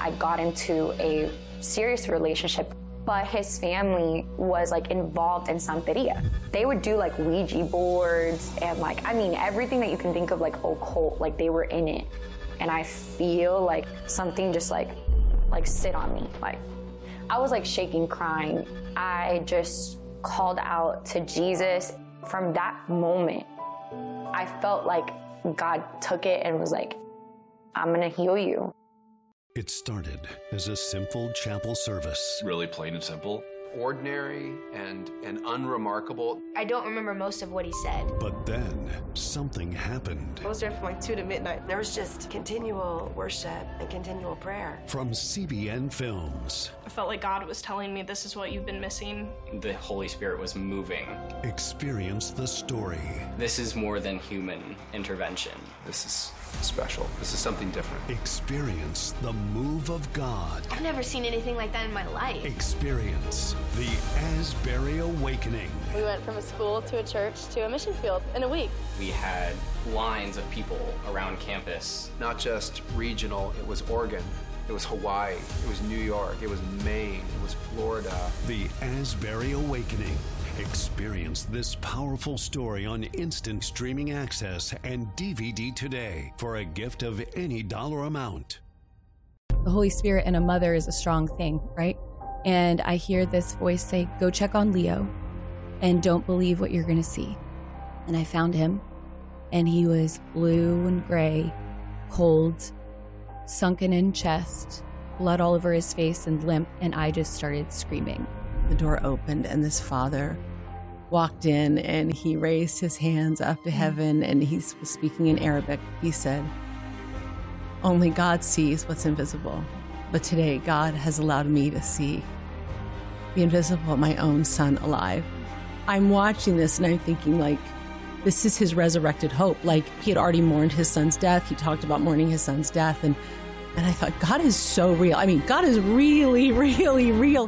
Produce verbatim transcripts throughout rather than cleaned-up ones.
I got into a serious relationship. But his family was like involved in Santeria. They would do like Ouija boards and like, I mean, everything that you can think of like occult, like they were in it. And I feel like something just like, like sit on me. Like I was like shaking, crying. I just called out to Jesus. From that moment, I felt like God took it and was like, I'm gonna heal you. It started as a simple chapel service. Really plain and simple. Ordinary and, and unremarkable. I don't remember most of what he said. But then something happened. I was there from like two to midnight. There was just continual worship and continual prayer. From C B N Films. I felt like God was telling me this is what you've been missing. The Holy Spirit was moving. Experience the story. This is more than human intervention. This is special. This is something different. Experience the move of God. I've never seen anything like that in my life. Experience the Asbury Awakening. We went from a school to a church to a mission field in a week. We had lines of people around campus. Not just regional, it was Oregon, it was Hawaii, it was New York, it was Maine, it was Florida. The Asbury Awakening. Experience this powerful story on instant streaming access and D V D today for a gift of any dollar amount. The Holy Spirit and a mother is a strong thing, right? And I hear this voice say, go check on Leo and don't believe what you're going to see. And I found him, and he was blue and gray, cold, sunken in chest, blood all over his face and limp, and I just started screaming. The door opened and this father walked in and he raised his hands up to heaven and he was speaking in Arabic. He said, only God sees what's invisible. But today God has allowed me to see the invisible, my own son alive. I'm watching this and I'm thinking like, this is his resurrected hope. Like he had already mourned his son's death. He talked about mourning his son's death. And, and I thought, God is so real. I mean, God is really, really real.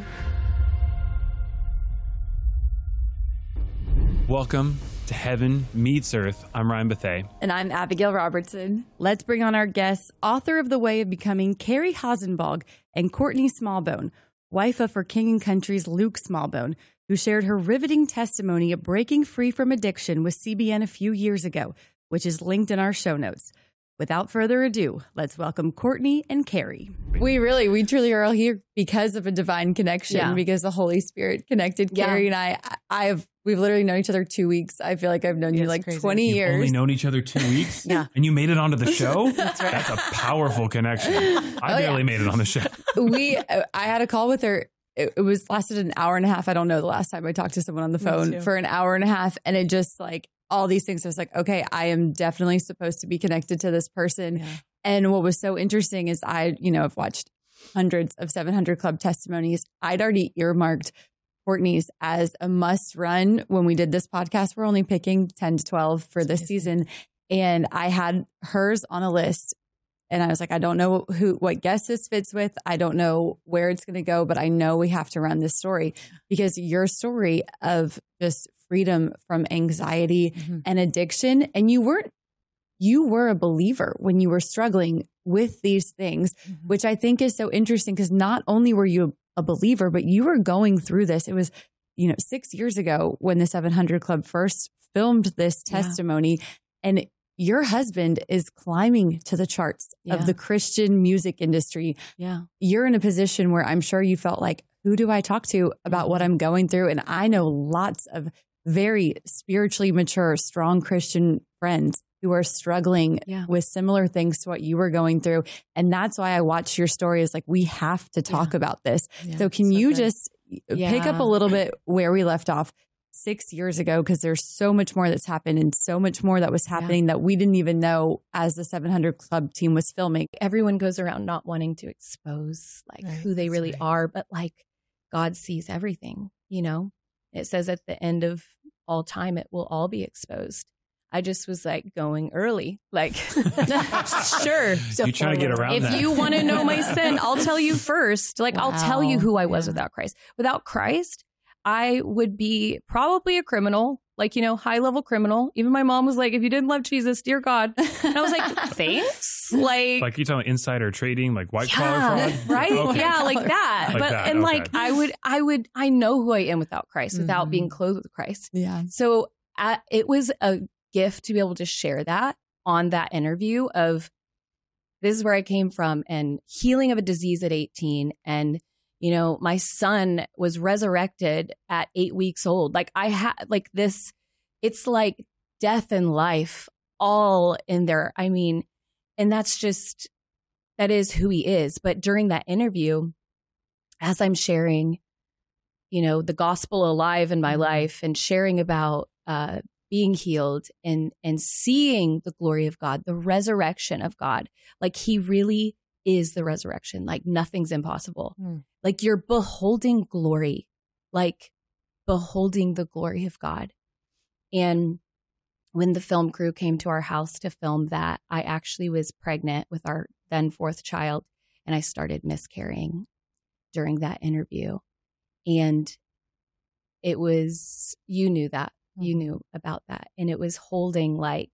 Welcome to Heaven Meets Earth. I'm Ryan Bethea. And I'm Abigail Robertson. Let's bring on our guests, author of The Way of Becoming, Carrie Hasenbog, and Courtney Smallbone, wife of her King and Country's Luke Smallbone, who shared her riveting testimony of breaking free from addiction with C B N a few years ago, which is linked in our show notes. Without further ado, let's welcome Courtney and Carrie. We really, we truly are all here because of a divine connection, yeah. because the Holy Spirit connected yeah. Carrie and I. I've, we've literally known each other two weeks. I feel like I've known it's you like crazy. twenty You've years. Only known each other two weeks? yeah. And you made it onto the show? That's right. That's a powerful connection. I oh, barely yeah. made it on the show. we, I had a call with her. It, it was lasted an hour and a half. I don't know the last time I talked to someone on the phone for an hour and a half. And it just like, all these things. I was like, okay, I am definitely supposed to be connected to this person. Yeah. And what was so interesting is I, you know, I've watched hundreds of seven hundred Club testimonies. I'd already earmarked Courtney's as a must run when we did this podcast. We're only picking ten to twelve for this season. And I had hers on a list. And I was like, I don't know who, what guest this fits with. I don't know where it's going to go, but I know we have to run this story because your story of just freedom from anxiety mm-hmm. and addiction. And you weren't, you were a believer when you were struggling with these things, mm-hmm. which I think is so interesting because not only were you a believer, but you were going through this. It was, you know, six years ago when the seven hundred Club first filmed this testimony, yeah. and your husband is climbing to the charts yeah. of the Christian music industry. Yeah. You're in a position where I'm sure you felt like, who do I talk to about what I'm going through? And I know lots of very spiritually mature, strong Christian friends who are struggling yeah. with similar things to what you were going through. And that's why I watch your story is like, we have to talk yeah. about this. Yeah, so can so you good. just yeah. pick up a little bit where we left off six years ago? Because there's so much more that's happened and so much more that was happening yeah. that we didn't even know as the seven hundred Club team was filming. Everyone goes around not wanting to expose like right. who they really right. are, but like God sees everything, you know? It says at the end of all time, it will all be exposed. I just was like going early, like, sure. You trying to get around if that. If you want to know my sin, I'll tell you first. Like, wow. I'll tell you who I was yeah. without Christ. Without Christ, I would be probably a criminal, like, you know, high level criminal. Even my mom was like, if you didn't love Jesus, dear God. And I was like, thanks. Like, like you talking about insider trading, like white yeah, collar fraud, right? Okay. Yeah, like that. Like but that, and okay. like I would, I would, I know who I am without Christ, without Mm-hmm. being clothed with Christ. Yeah. So uh, it was a gift to be able to share that on that interview of this is where I came from and healing of a disease at eighteen. And, you know, my son was resurrected at eight weeks old. Like I had like this, it's like death and life all in there. I mean, and that's just, that is who he is. But during that interview, as I'm sharing, you know, the gospel alive in my Mm-hmm. life and sharing about uh, being healed and and seeing the glory of God, the resurrection of God, like he really is the resurrection. Like nothing's impossible. Mm. Like you're beholding glory, like beholding the glory of God. And when the film crew came to our house to film that, I actually was pregnant with our then fourth child, and I started miscarrying during that interview. And it was, you knew that, you knew about that. And it was holding like,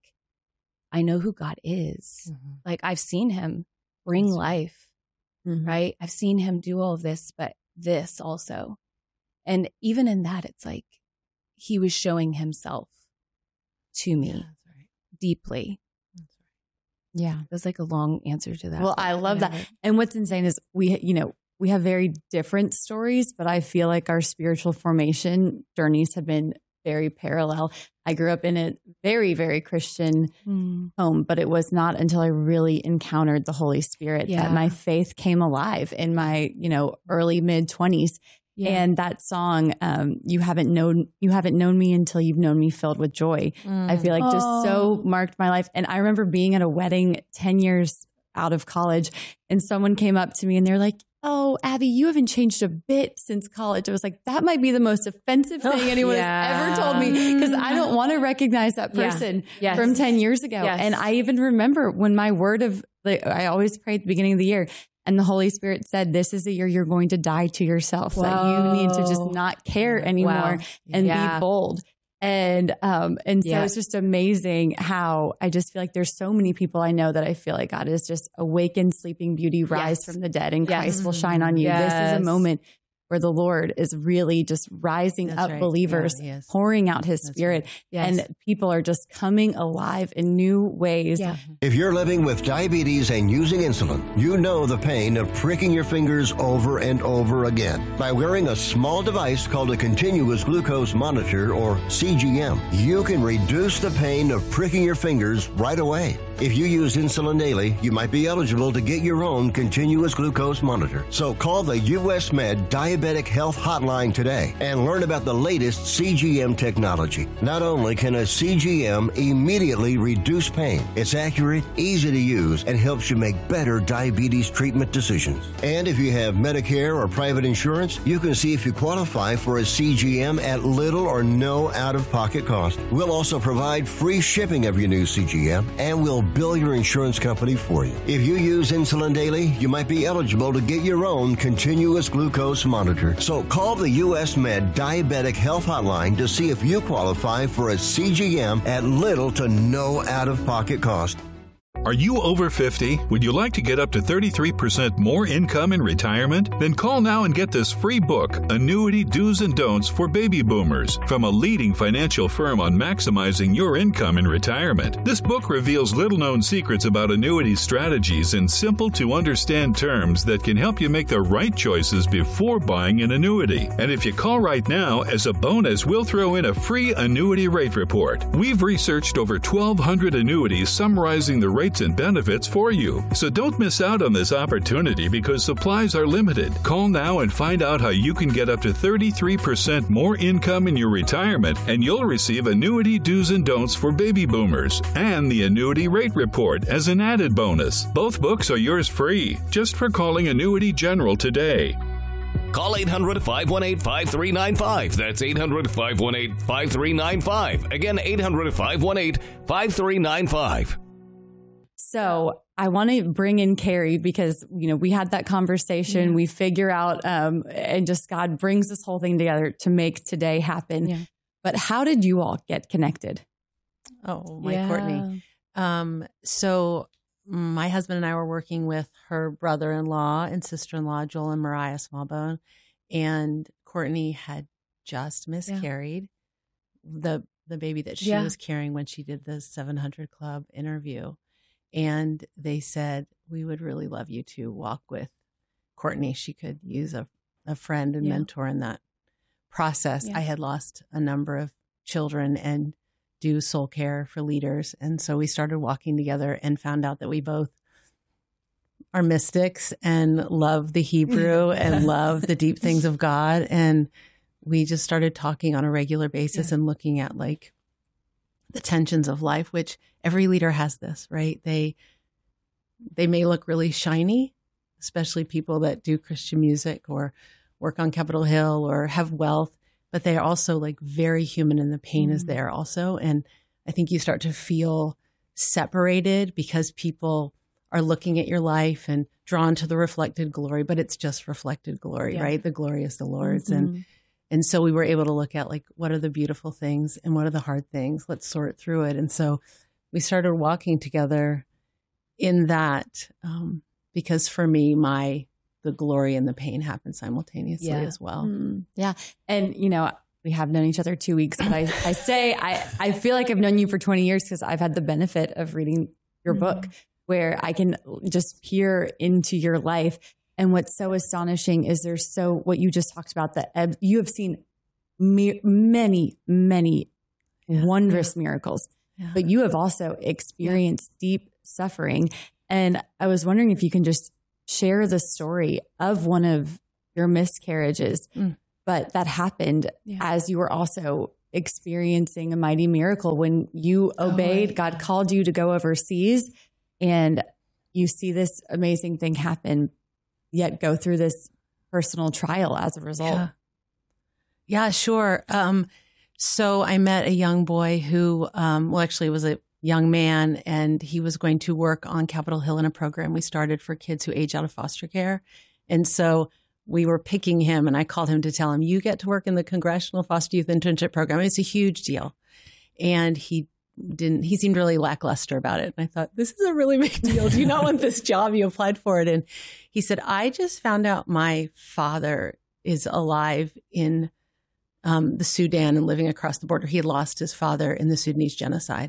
I know who God is. Mm-hmm. Like I've seen him bring life, Mm-hmm. right? I've seen him do all of this, but this also. And even in that, it's like he was showing himself to me Yeah, that's right. deeply. Yeah. It was like a long answer to that. Well, but I love that. whatever. And what's insane is we, you know, we have very different stories, but I feel like our spiritual formation journeys have been very parallel. I grew up in a very, very Christian Mm. home, but it was not until I really encountered the Holy Spirit Yeah. that my faith came alive in my, you know, early mid twenties. Yeah. And that song, um, you haven't known, you haven't known me until you've known me filled with joy. I feel like just so Oh. marked my life. And I remember being at a wedding ten years out of college, and someone came up to me and they're like, "Oh, Abby, you haven't changed a bit since college." I was like, that might be the most offensive thing anyone Yeah. has ever told me, because I don't want to recognize that Yeah. person Yes. from ten years ago. Yes. And I even remember when my word of, like, I always pray at the beginning of the year, and the Holy Spirit said, this is the year you're going to die to yourself, that you need to just Whoa. not care anymore Wow. and Yeah. be bold. And um and so Yeah. it's just amazing how I just feel like there's so many people I know that I feel like God is just awaken sleeping beauty, rise Yes. from the dead, and Yes. Christ will shine on you. This is Yes. a moment where the Lord is really just rising That's up right. believers, Yeah, he is. pouring out his That's spirit, Yes. and people are just coming alive in new ways. Yeah. If you're living with diabetes and using insulin, you know the pain of pricking your fingers over and over again. By wearing a small device called a continuous glucose monitor, or C G M, you can reduce the pain of pricking your fingers right away. If you use insulin daily, you might be eligible to get your own continuous glucose monitor. So call the U S Med Diabetic Health Hotline today and learn about the latest C G M technology. Not only can a C G M immediately reduce pain, it's accurate, easy to use, and helps you make better diabetes treatment decisions. And if you have Medicare or private insurance, you can see if you qualify for a C G M at little or no out-of-pocket cost. We'll also provide free shipping of your new C G M, and we'll bill your insurance company for you. If you use insulin daily, you might be eligible to get your own continuous glucose monitor. So call the U S Med Diabetic Health Hotline to see if you qualify for a C G M at little to no out-of-pocket cost. Are you over fifty? Would you like to get up to thirty-three percent more income in retirement? Then call now and get this free book, Annuity Do's and Don'ts for Baby Boomers, from a leading financial firm on maximizing your income in retirement. This book reveals little-known secrets about annuity strategies in simple-to-understand terms that can help you make the right choices before buying an annuity. And if you call right now, as a bonus, we'll throw in a free annuity rate report. We've researched over twelve hundred annuities summarizing the rates and benefits for you. So don't miss out on this opportunity because supplies are limited. Call now and find out how you can get up to thirty-three percent more income in your retirement, and you'll receive Annuity Do's and Don'ts for Baby Boomers and the Annuity Rate Report as an added bonus. Both books are yours free just for calling Annuity General today. Call eight hundred, five one eight, five three nine five. That's eight hundred, five one eight, five three nine five. Again, eight hundred, five one eight, five three nine five. So I want to bring in Carrie because, you know, we had that conversation. Yeah. We figure out um, and just God brings this whole thing together to make today happen. Yeah. But how did you all get connected? Oh, my Yeah. Courtney. Um, so my husband and I were working with her brother-in-law and sister-in-law, Joel and Mariah Smallbone, and Courtney had just miscarried yeah. the the baby that she yeah. was carrying when she did the seven hundred Club interview. And they said, we would really love you to walk with Courtney. She could use a, a friend and yeah. mentor in that process. Yeah. I had lost a number of children and do soul care for leaders. And so we started walking together and found out that we both are mystics and love the Hebrew and love the deep things of God. And we just started talking on a regular basis yeah. and looking at like the tensions of life, which every leader has this, right? They, they may look really shiny, especially people that do Christian music or work on Capitol Hill or have wealth, but they are also like very human, and the pain mm-hmm. is there also. And I think you start to feel separated because people are looking at your life and drawn to the reflected glory, but it's just reflected glory, yeah. right? The glory is the Lord's. Mm-hmm. And And so we were able to look at like, what are the beautiful things and what are the hard things? Let's sort through it. And so we started walking together in that, um, because for me, my, the glory and the pain happen simultaneously yeah. as well. Mm, yeah. And, you know, we have known each other two weeks, but I, I say, I, I feel like I've known you for twenty years because I've had the benefit of reading your mm-hmm. book where I can just peer into your life. And what's so astonishing is there's so, what you just talked about, the ebb, you have seen me, many, many yeah. wondrous yeah. miracles, yeah. but you have also experienced yeah. deep suffering. And I was wondering if you can just share the story of one of your miscarriages, mm. but that happened yeah. as you were also experiencing a mighty miracle when you obeyed. Oh, right. God called you to go overseas, and you see this amazing thing happen, yet go through this personal trial as a result. Yeah, yeah sure. Um, so I met a young boy who, um, well, actually was a young man, and he was going to work on Capitol Hill in a program we started for kids who age out of foster care. And so we were picking him, and I called him to tell him, you get to work in the Congressional Foster Youth Internship Program. It's a huge deal. And he didn't, he seemed really lackluster about it. And I thought, this is a really big deal. Do you not want this job? You applied for it. And he said, I just found out my father is alive in um, the Sudan and living across the border. He had lost his father in the Sudanese genocide.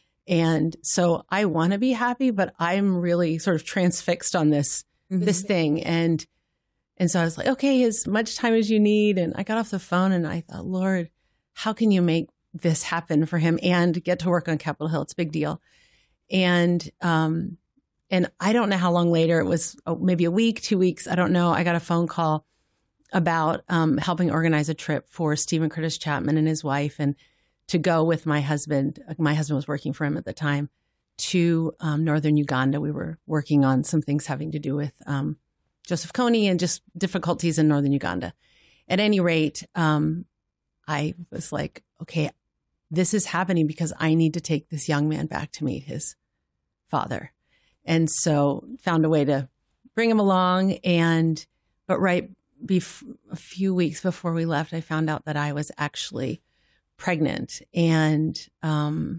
And so I want to be happy, but I'm really sort of transfixed on this, mm-hmm. this thing. And, and so I was like, okay, as much time as you need. And I got off the phone and I thought, Lord, how can you make this happen for him and get to work on Capitol Hill? It's a big deal. And, um, and I don't know how long later, it was oh, maybe a week, two weeks. I don't know. I got a phone call about, um, helping organize a trip for Stephen Curtis Chapman and his wife, and to go with my husband. My husband was working for him at the time, to, um, northern Uganda. We were working on some things having to do with, um, Joseph Kony and just difficulties in northern Uganda. At any rate, um, I was like, okay, this is happening because I need to take this young man back to meet his father. And so found a way to bring him along. And, but right bef- a few weeks before we left, I found out that I was actually pregnant, and, um,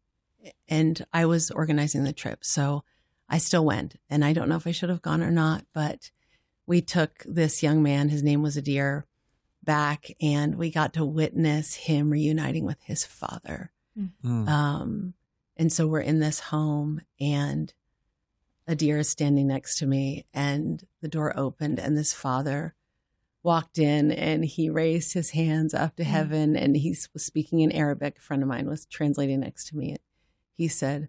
and I was organizing the trip. So I still went, and I don't know if I should have gone or not, but we took this young man, his name was Adir, back, and we got to witness him reuniting with his father. Mm. Um, and so we're in this home, and Adir is standing next to me, and the door opened, and this father walked in, and he raised his hands up to mm. heaven, and he was speaking in Arabic. A friend of mine was translating next to me. He said,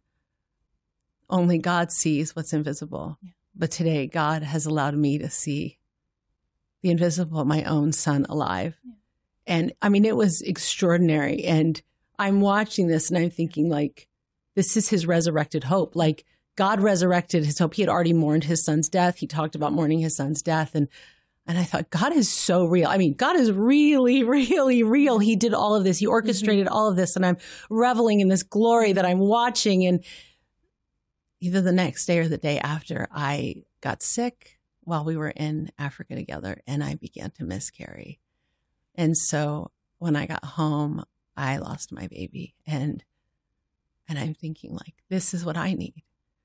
only God sees what's invisible. Yeah. But today God has allowed me to see the invisible, my own son alive. Yeah. And I mean, it was extraordinary. And I'm watching this and I'm thinking, like, this is his resurrected hope. Like, God resurrected his hope. He had already mourned his son's death. He talked about mourning his son's death. And, and I thought, God is so real. I mean, God is really, really real. He did all of this. He orchestrated mm-hmm. all of this. And I'm reveling in this glory that I'm watching. And either the next day or the day after, I got sick while we were in Africa together, and I began to miscarry. And so when I got home, I lost my baby. And and I'm thinking, like, this is what I need.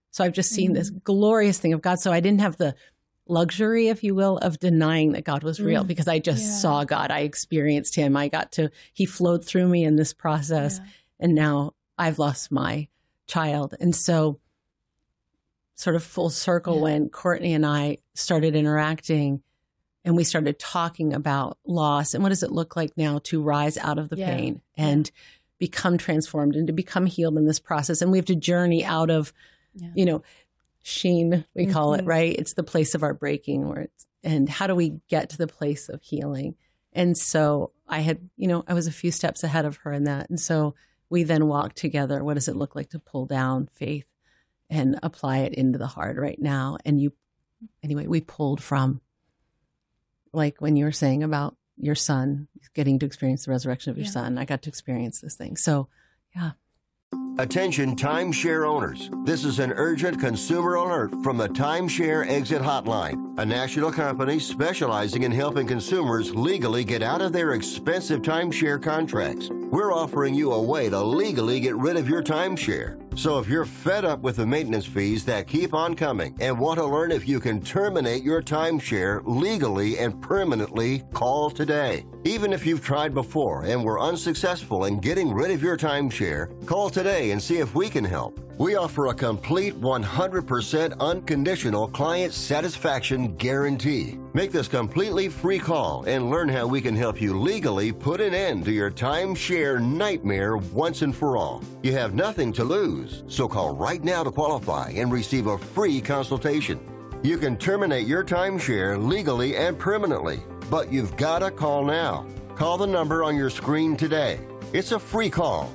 So I've just seen Mm. this glorious thing of God. So I didn't have the luxury, if you will, of denying that God was real Mm. because I just Yeah. saw God. I experienced him. I got to, he flowed through me in this process. Yeah. And now I've lost my child. And so sort of full circle Yeah. when Courtney and I started interacting and we started talking about loss and what does it look like now to rise out of the Yeah. pain and become transformed and to become healed in this process. And we have to journey out of, Yeah. you know, Sheen, we call it, Mhm. right? It's the place of our breaking where it's, and how do we get to the place of healing? And so I had, you know, I was a few steps ahead of her in that. And so we then walked together. What does it look like to pull down faith and apply it into the heart right now? And you, anyway, we pulled from like when you were saying about your son getting to experience the resurrection of your Yeah. son, I got to experience this thing. So yeah. Attention timeshare owners. This is an urgent consumer alert from the Timeshare Exit Hotline, a national company specializing in helping consumers legally get out of their expensive timeshare contracts. We're offering you a way to legally get rid of your timeshare. So if you're fed up with the maintenance fees that keep on coming and want to learn if you can terminate your timeshare legally and permanently, call today. Even if you've tried before and were unsuccessful in getting rid of your timeshare, call today and see if we can help. We offer a complete one hundred percent unconditional client satisfaction guarantee. Make this completely free call and learn how we can help you legally put an end to your timeshare nightmare once and for all. You have nothing to lose, so call right now to qualify and receive a free consultation. You can terminate your timeshare legally and permanently, but you've got to call now. Call the number on your screen today. It's a free call.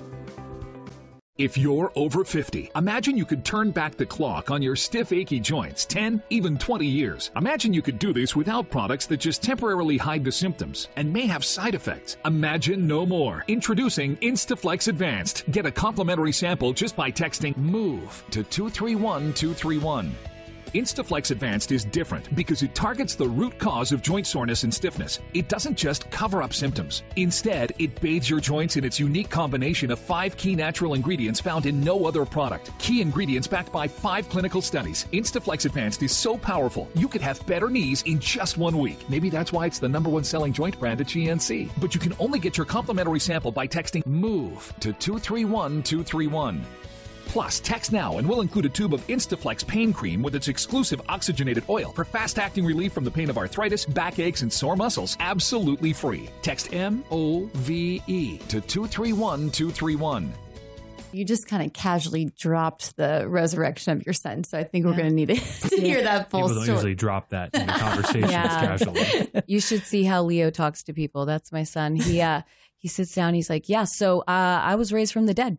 If you're over fifty, imagine you could turn back the clock on your stiff, achy joints ten, even twenty years. Imagine you could do this without products that just temporarily hide the symptoms and may have side effects. Imagine no more. Introducing Instaflex Advanced. Get a complimentary sample just by texting MOVE to two three one two three one. Instaflex Advanced is different because it targets the root cause of joint soreness and stiffness. It doesn't just cover up symptoms. Instead, it bathes your joints in its unique combination of five key natural ingredients found in no other product. Key ingredients backed by five clinical studies. Instaflex Advanced is so powerful, you could have better knees in just one week. Maybe that's why it's the number one selling joint brand at G N C. But you can only get your complimentary sample by texting MOVE to two three one two three one. Plus, text now and we'll include a tube of Instaflex pain cream with its exclusive oxygenated oil for fast-acting relief from the pain of arthritis, backaches, and sore muscles. Absolutely free. Text M O V E to two three one two three one. You just kind of casually dropped the resurrection of your son. So I think we're going to need to, to hear that full People don't story. usually drop that in the conversations Yeah. casually. You should see how Leo talks to people. That's my son. He uh, he sits down. He's like, yeah, so uh, I was raised from the dead.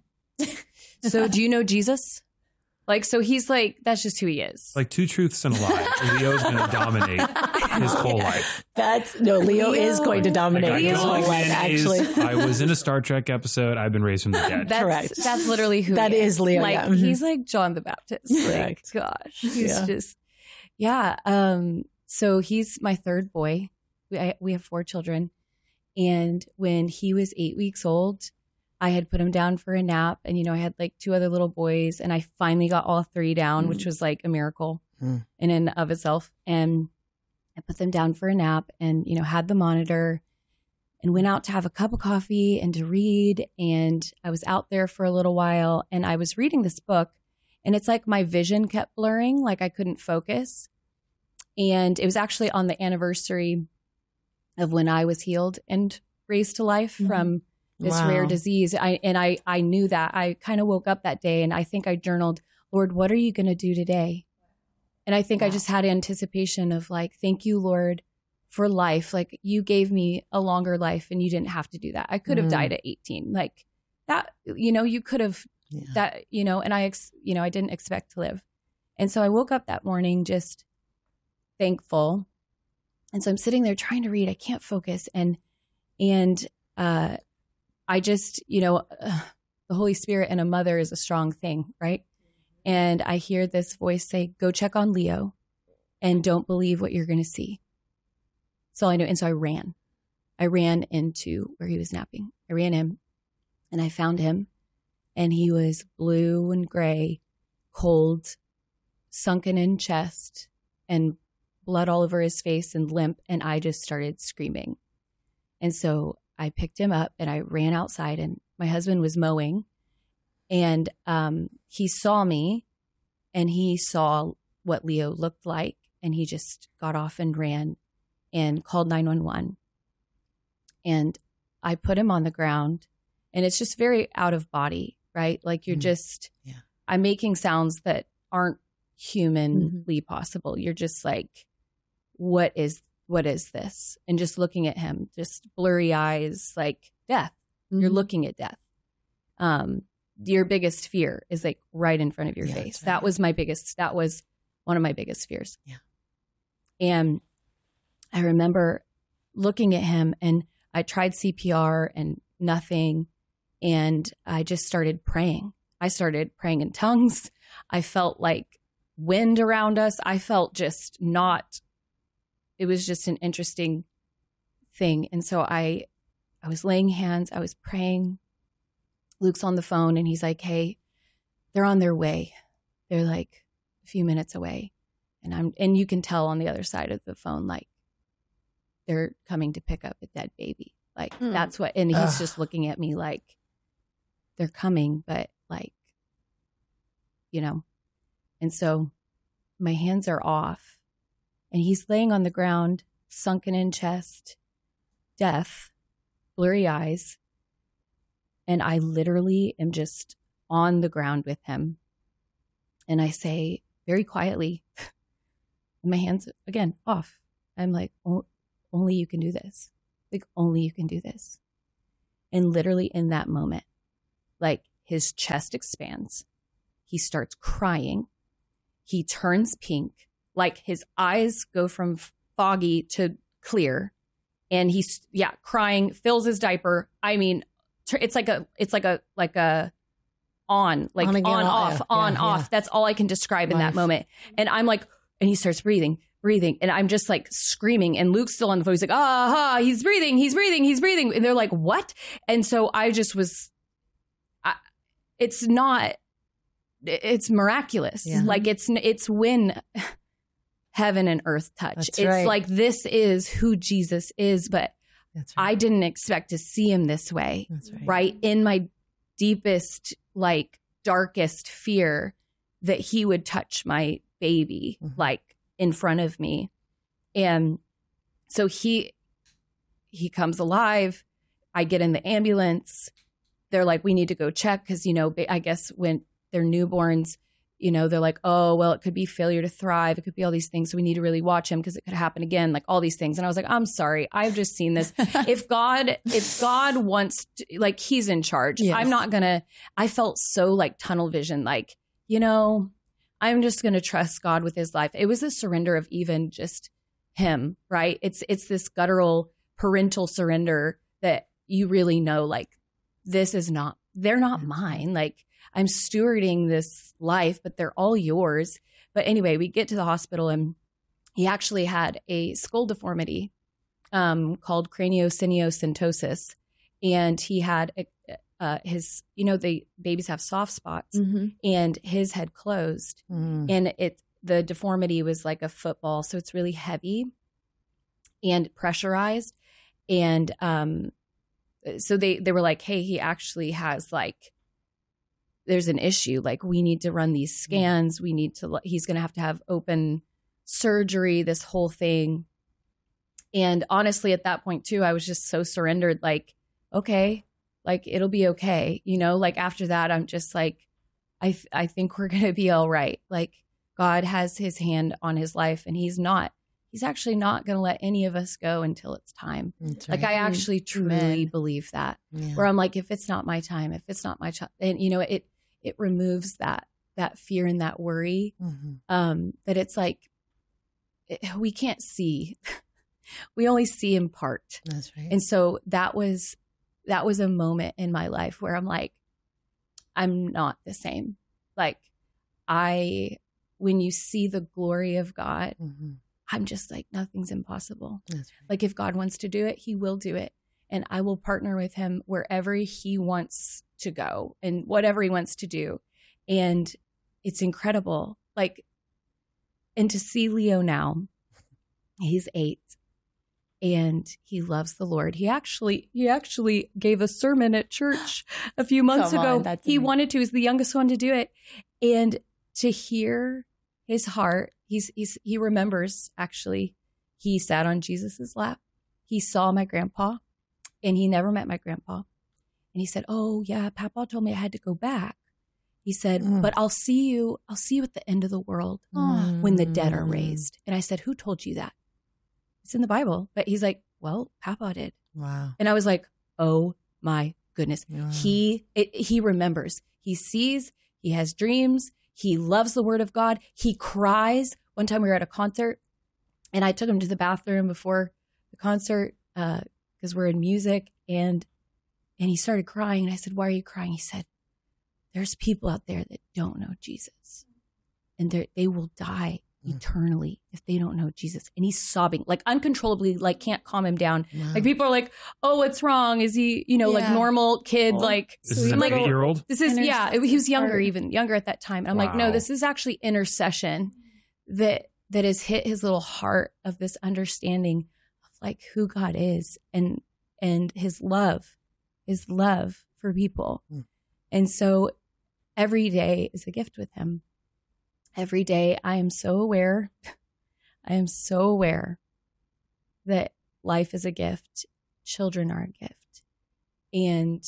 So do you know Jesus? Like, so he's like, that's just who he is. Like two truths and a lie. Leo's going to dominate his whole life. That's no, Leo, Leo- is going to dominate Like, I his don't whole like life, mayonnaise. actually. I was in a Star Trek episode. I've been raised from the dead. That's, Correct. That's literally who That he is Leo, Like, yeah. Mhm. he's like John the Baptist. Like, Correct. gosh, he's Yeah. just, yeah. Um, so he's my third boy. We, I, we have four children. And when he was eight weeks old, I had put him down for a nap, and, you know, I had like two other little boys, and I finally got all three down, Mm. which was like a miracle Mm. in and of itself. And I put them down for a nap and, you know, had the monitor and went out to have a cup of coffee and to read. And I was out there for a little while, and I was reading this book, and it's like my vision kept blurring, like I couldn't focus. And it was actually on the anniversary of when I was healed and raised to life Mhm. from this Wow. rare disease. I and I I knew that. I kind of woke up that day, and I think I journaled, Lord, what are you going to do today? And I think I just had anticipation of like, thank you, Lord, for life. Like, you gave me a longer life, and you didn't have to do that. I could have Mm. died at eighteen. Like that, you know, you could have Yeah. that, you know, and I, ex, you know, I didn't expect to live. And so I woke up that morning just thankful. And so I'm sitting there trying to read. I can't focus. And, and, uh, I just, you know, uh, the Holy Spirit and a mother is a strong thing, right? And I hear this voice say, go check on Leo and don't believe what you're going to see. That's all I know. And so I ran. I ran into where he was napping. I ran in and I found him, and he was blue and gray, cold, sunken in chest and blood all over his face and limp. And I just started screaming. And so I picked him up and I ran outside, and my husband was mowing, and um, he saw me and he saw what Leo looked like. And he just got off and ran and called nine one one. And I put him on the ground, and it's just very out of body, right? Like you're mm-hmm. just, yeah. I'm making sounds that aren't humanly mm-hmm. possible. You're just like, what is, what is this? And just looking at him, just blurry eyes, like death. Mm-hmm. You're looking at death. Um, your biggest fear is like right in front of your yeah, face. Right. That was my biggest, that was one of my biggest fears. Yeah. And I remember looking at him, and I tried C P R and nothing. And I just started praying. I started praying in tongues. I felt like wind around us. I felt just not, it was just an interesting thing. And so I, I was laying hands, I was praying. Luke's on the phone, and he's like, hey, they're on their way. They're like a few minutes away. And I'm, and you can tell on the other side of the phone, like, they're coming to pick up a dead baby. Like hmm. that's what, and he's Ugh. just looking at me like they're coming, but like, you know, and so my hands are off, and he's laying on the ground, sunken in chest, death, blurry eyes. And I literally am just on the ground with him. And I say very quietly, my hands again off. I'm like, oh, only you can do this. Like, only you can do this. And literally in that moment, like his chest expands. He starts crying. He turns pink. Like his eyes go from foggy to clear. And he's, yeah, crying, fills his diaper. I mean, it's like a, it's like a, like a on, like on, again, on off, yeah, on, yeah, off. Yeah. That's all I can describe Life. in that moment. And I'm like, and he starts breathing. breathing. And I'm just like screaming, and Luke's still on the phone. He's like, ah, ah, he's breathing, he's breathing, he's breathing. And they're like, what? And so I just was, I, it's not, it's miraculous. Yeah. Like it's, it's when heaven and earth touch. That's it's right. like, this is who Jesus is. But That's right. I didn't expect to see him this way. That's right. right? In my deepest, like darkest fear, that he would touch my baby, mm-hmm. like in front of me. And so he he comes alive. I get in the ambulance. They're like, we need to go check, because, you know, I guess when they're newborns, you know, they're like, oh, well, it could be failure to thrive. It could be all these things. So we need to really watch him, because it could happen again, like all these things. And I was like, I'm sorry. I've just seen this. If God, if God wants to, like, he's in charge. Yes. I'm not going to, I felt so like tunnel vision, like, you know, I'm just going to trust God with his life. It was a surrender of even just him, right? It's, it's this guttural parental surrender that you really know, like, this is not, they're not mine. Like, I'm stewarding this life, but they're all yours. But anyway, we get to the hospital, and he actually had a skull deformity um, called craniosynostosis. And he had a, uh, his, you know, the babies have soft spots, mm-hmm. and his had closed. Mm. And it, the deformity was like a football. So it's really heavy and pressurized. And um, so they, they were like, hey, he actually has like, there's an issue. Like, we need to run these scans. We need to, he's going to have to have open surgery, this whole thing. And honestly, at that point too, I was just so surrendered, like, okay, like, it'll be okay. You know, like after that, I'm just like, I, th- I think we're going to be all right. Like, God has his hand on his life, and he's not, he's actually not going to let any of us go until it's time. That's like, right. I actually truly Amen. believe that, yeah. where I'm like, if it's not my time, if it's not my child, and you know, it, it removes that, that fear and that worry, mm-hmm. um, that it's like, it, we can't see, we only see in part. That's right. And so that was, that was a moment in my life where I'm like, I'm not the same. Like, I, when you see the glory of God, mm-hmm. I'm just like, nothing's impossible. That's right. Like, if God wants to do it, he will do it. And I will partner with him wherever he wants to go and whatever he wants to do. And it's incredible. Like, and to see Leo now, he's eight and he loves the Lord. He actually, he actually gave a sermon at church a few months Come ago. on, that's he amazing. wanted to, he's the youngest one to do it. And to hear his heart, he's, he's, he remembers actually, he sat on Jesus's lap. He saw my grandpa and he never met my grandpa. And he said, oh yeah, Papa told me I had to go back. He said, Mm. but I'll see you, I'll see you at the end of the world Mm. when the dead are raised. And I said, who told you that? It's in the Bible. But he's like, well, Papa did. Wow. And I was like, oh my goodness. Wow. He, it, he remembers, he sees, he has dreams. He loves the word of God. He cries. One time we were at a concert and I took him to the bathroom before the concert uh, because we're in music and, and he started crying. And I said, why are you crying? He said, there's people out there that don't know Jesus and they they will die Mm. eternally if they don't know Jesus. And he's sobbing, like uncontrollably, like can't calm him down. Wow. Like people are like, oh, what's wrong? Is he, you know, like Yeah. normal kid? Oh. Like, This is I'm an like, eight-year-old? this is, yeah, Intercession. he was younger, even younger at that time. And I'm like, no, Wow. this is actually intercession that, that has hit his little heart of this understanding of like who God is and, and his love, his love for people. Mm. And so every day is a gift with him. Every day I am so aware, I am so aware that life is a gift. Children are a gift. And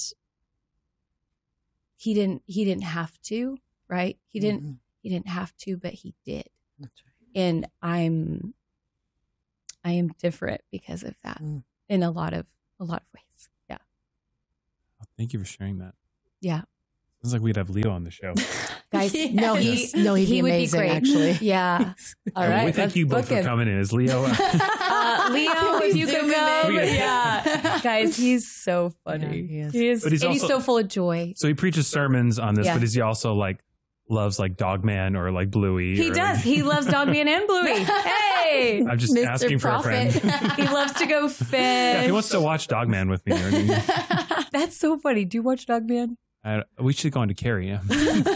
he didn't, he didn't have to, right? He didn't, Mm-hmm. he didn't have to, but he did. That's right. And I'm, I am different because of that Mm. in a lot of, a lot of ways. Yeah. Oh, thank you for sharing that. Yeah. Sounds like we'd have Leo on the show. Guys, No, he's no, he'd be would amazing, be great. actually. Yeah. All Uh, right. we thank let's you both book for him. coming in. Is Leo? Uh, Leo, if you could Zoom him go. in. Yeah. Guys, he's so funny. Yeah, he is. He is, But he's and he's also- so full of joy. So he preaches sermons on this, Yeah. but is he also like loves like Dogman or like Bluey? He or, does. Like, He loves Dogman and Bluey. Hey. I'm just Mister asking Prophet. for a friend. He loves to go fish. Yeah, if he wants to watch Dogman with me, or anything, That's so funny. Do you watch Dogman? I, we should go on to Carrie. Yeah.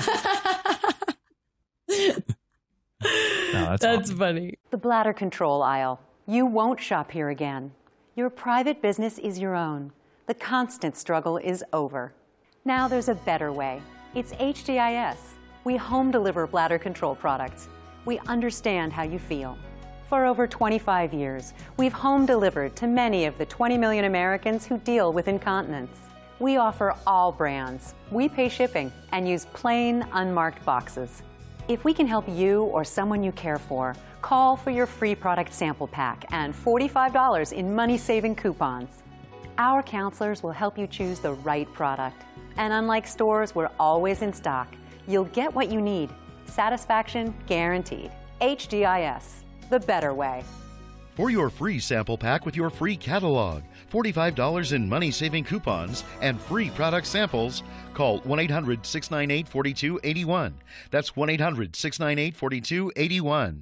No, that's That's awesome. funny. The bladder control aisle. You won't shop here again. Your private business is your own. The constant struggle is over. Now there's a better way. It's H D I S. We home deliver bladder control products. We understand how you feel. For over twenty-five years, we've home delivered to many of the twenty million Americans who deal with incontinence. We offer all brands. We pay shipping and use plain, unmarked boxes. If we can help you or someone you care for, call for your free product sample pack and forty-five dollars in money-saving coupons. Our counselors will help you choose the right product. And unlike stores, we're always in stock. You'll get what you need. Satisfaction guaranteed. H D I S, the better way. For your free sample pack with your free catalog, forty-five dollars in money-saving coupons, and free product samples, call one eight hundred, six nine eight, four two eight one. That's one eight hundred, six nine eight, four two eight one.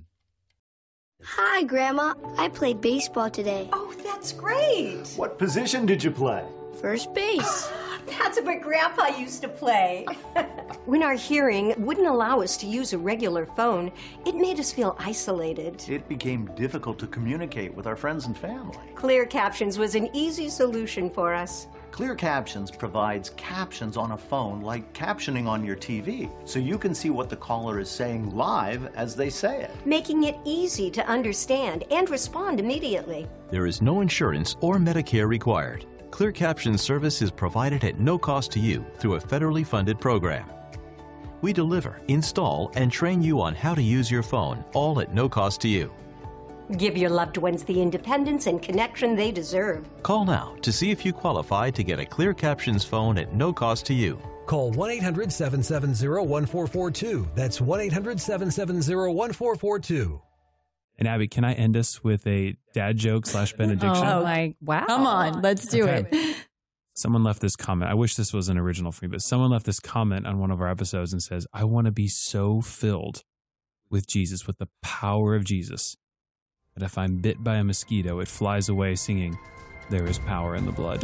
Hi, Grandma. I played baseball today. Oh, that's great. What position did you play? First base. That's what Grandpa used to play. When our hearing wouldn't allow us to use a regular phone, it made us feel isolated. It became difficult to communicate with our friends and family. Clear Captions was an easy solution for us. Clear Captions provides captions on a phone like captioning on your T V, so you can see what the caller is saying live as they say it. Making it easy to understand and respond immediately. There is no insurance or Medicare required. Clear Captions service is provided at no cost to you through a federally funded program. We deliver, install, and train you on how to use your phone, all at no cost to you. Give your loved ones the independence and connection they deserve. Call now to see if you qualify to get a Clear Captions phone at no cost to you. Call one eight hundred, seven seven zero, one four four two. That's one eight hundred, seven seven zero, one four four two. And Abby, can I end us with a dad joke slash benediction? Oh my, wow. Come on, let's do Okay. it. Someone left this comment. I wish this was an original for me, but someone left this comment on one of our episodes and says, I want to be so filled with Jesus, with the power of Jesus, that if I'm bit by a mosquito, it flies away singing, there is power in the blood.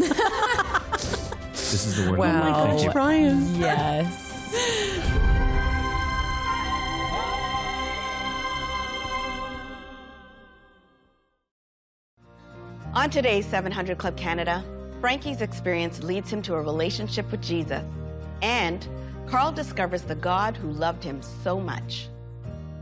This is the word. Wow. of the Lord. Thank you. Brian. Yes. On today's seven hundred Club Canada, Frankie's experience leads him to a relationship with Jesus, and Carl discovers the God who loved him so much.